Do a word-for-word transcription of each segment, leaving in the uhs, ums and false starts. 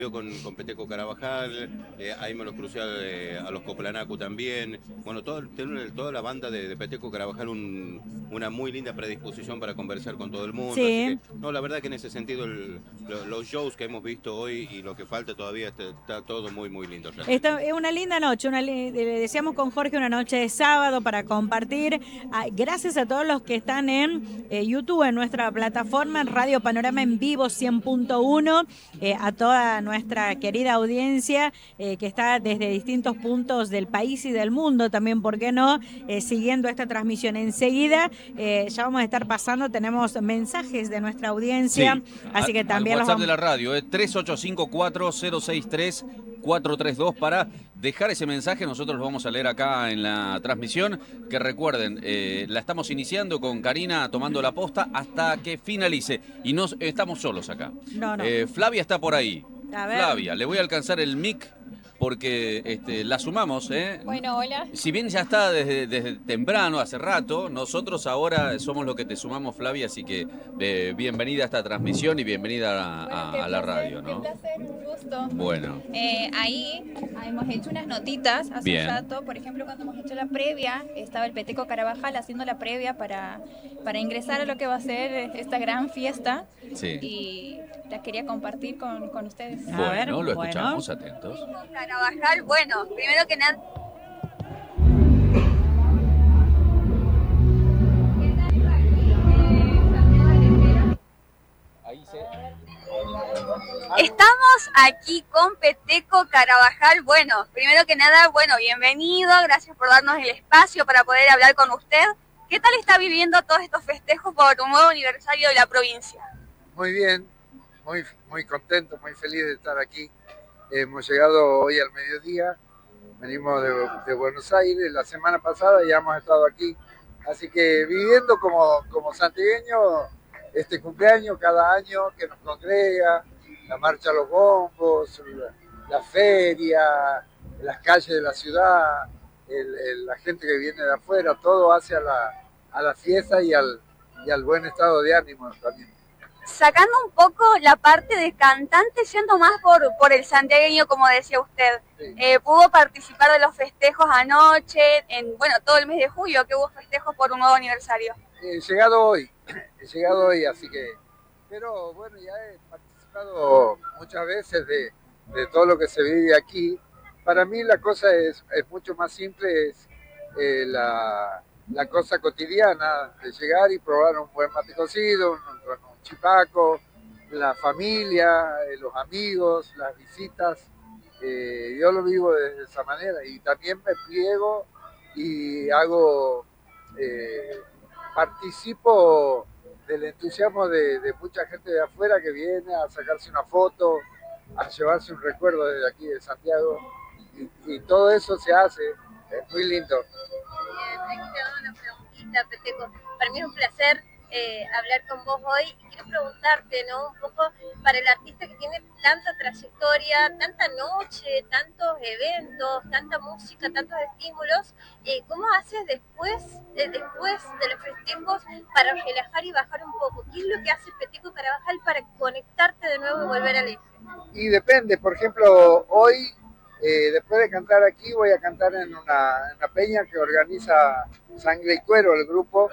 Con, con Peteco Carabajal, eh, ahí me los crucé eh, a los Coplanacu también. Bueno, todo, toda la banda de, de Peteco Carabajal, un, una muy linda predisposición para conversar con todo el mundo. Sí. Así que, no, la verdad que en ese sentido, el, lo, los shows que hemos visto hoy y lo que falta todavía está, está todo muy, muy lindo. Esta es una linda noche, una, le decíamos con Jorge, una noche de sábado para compartir. Gracias a todos los que están en eh, YouTube, en nuestra plataforma, en Radio Panorama en Vivo cien punto uno, eh, a toda nuestra querida audiencia eh, que está desde distintos puntos del país y del mundo también, ¿por qué no? Eh, siguiendo esta transmisión. Enseguida eh, ya vamos a estar pasando, tenemos mensajes de nuestra audiencia, sí, así que también al WhatsApp los vamos... de la radio, eh, tres ocho cinco cuatro cero seis tres cuatro tres dos para dejar ese mensaje. Nosotros lo vamos a leer acá en la transmisión, que recuerden, eh, la estamos iniciando con Karina tomando la posta hasta que finalice y no estamos solos acá. No, no. Eh, Flavia está por ahí. A ver. Flavia, le voy a alcanzar el mic porque este, la sumamos, ¿eh? Bueno, hola. Si bien ya está desde, desde temprano, hace rato, nosotros ahora somos los que te sumamos, Flavia, así que eh, bienvenida a esta transmisión y bienvenida a, bueno, a, a placer, la radio, ¿no? Un placer, un gusto. Bueno. Eh, ahí hemos hecho unas notitas hace bien. un rato, por ejemplo, cuando hemos hecho la previa, estaba el Peteco Carabajal haciendo la previa para, para ingresar a lo que va a ser esta gran fiesta. Sí. Y la quería compartir con, con ustedes. Bueno, a ver, lo bueno. escuchamos, atentos. Carabajal, bueno, primero que nada... Ahí se... Estamos aquí con Peteco Carabajal. Bueno, primero que nada, bueno, bienvenido, gracias por darnos el espacio para poder hablar con usted. ¿Qué tal está viviendo todos estos festejos por un nuevo aniversario de la provincia? Muy bien, muy, muy contento, muy feliz de estar aquí. Hemos llegado hoy al mediodía, venimos de, de Buenos Aires, la semana pasada ya hemos estado aquí, así que viviendo como, como santiagueño este cumpleaños cada año que nos congrega, la marcha a los bombos, la, la feria, las calles de la ciudad, el, el, la gente que viene de afuera, todo hace a la, a la fiesta y al, y al buen estado de ánimo también. Sacando un poco la parte de cantante, siendo más por, por el santiagueño, como decía usted, sí. eh, ¿pudo participar de los festejos anoche, en bueno todo el mes de julio, que hubo festejos por un nuevo aniversario? He llegado hoy, he llegado hoy, así que, pero bueno, ya he participado muchas veces de, de todo lo que se vive aquí. Para mí la cosa es, es mucho más simple, es eh, la, la cosa cotidiana, de llegar y probar un buen mate cocido, un, un chipaco, la familia, eh, los amigos, las visitas. Eh, yo lo vivo de esa manera y también me pliego y hago, eh, participo del entusiasmo de, de mucha gente de afuera que viene a sacarse una foto, a llevarse un recuerdo desde aquí de Santiago y, y todo eso se hace, es muy lindo. Bien, aquí te hago una preguntita, Peteco. Para mí es un placer Eh, hablar con vos hoy y quiero preguntarte, ¿no? Un poco para el artista que tiene tanta trayectoria, tanta noche, tantos eventos, tanta música, tantos estímulos, eh, ¿cómo haces después, eh, después de los festejos para relajar y bajar un poco? ¿Qué es lo que hace Peteco Carabajal para conectarte de nuevo y volver al eje? Y depende, por ejemplo, hoy eh, después de cantar aquí voy a cantar en una, en una peña que organiza Sangre y Cuero, el grupo.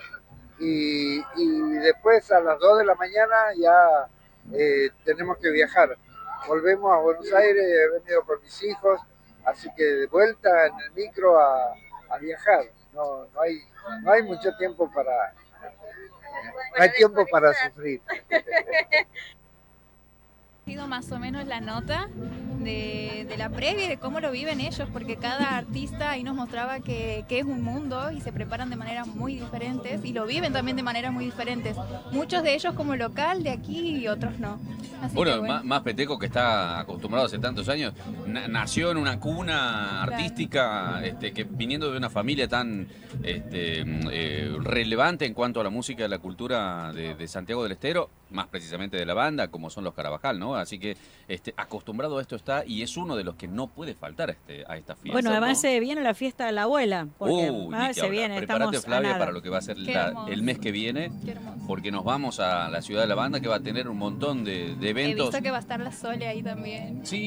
Y, y después a las dos de la mañana ya eh, tenemos que viajar. Volvemos a Buenos Aires, he venido con mis hijos, así que de vuelta en el micro a, a viajar. No, no, hay, no hay mucho tiempo para, no hay tiempo para sufrir. Ha sido más o menos la nota de, de la previa y de cómo lo viven ellos, porque cada artista ahí nos mostraba que, que es un mundo y se preparan de maneras muy diferentes y lo viven también de maneras muy diferentes. Muchos de ellos como local de aquí y otros no. Así bueno, que, bueno. Más, más Peteco, que está acostumbrado hace tantos años, na nació en una cuna artística, claro. este, que viniendo de una familia tan este, eh, relevante en cuanto a la música y la cultura de, de Santiago del Estero, más precisamente de la banda, como son los Carabajal, ¿no? Así que este, acostumbrado a esto está y es uno de los que no puede faltar a, este, a esta fiesta. Bueno, además ¿no? se viene la fiesta de la abuela. Porque Uy, ah, ni que se hablar. viene, Prepárate, estamos a Flavia, nada. para lo que va a ser Qué la- hermoso. el mes que viene, Qué hermoso. porque nos vamos a la ciudad de la banda, que va a tener un montón de, de He eventos. visto que va a estar la Sole ahí también. Sí,